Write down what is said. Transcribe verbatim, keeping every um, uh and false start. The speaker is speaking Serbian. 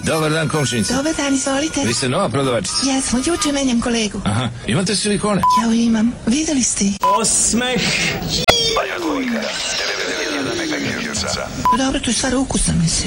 Dobar dan, komšinice. Dobar dan, izvolite. Vi ste nova prodavačica? Jesmo, juče menjam kolegu. Aha, imate silikone? Ja imam, videli ste. Osmeh. Dobro, to je stvar ukusa, mislim.